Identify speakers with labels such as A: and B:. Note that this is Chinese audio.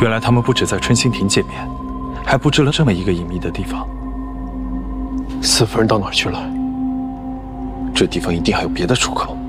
A: 原来他们不止在春心亭见面，还布置了这么一个隐秘的地方。
B: 四夫人到哪儿去了？这地方一定还有别的出口。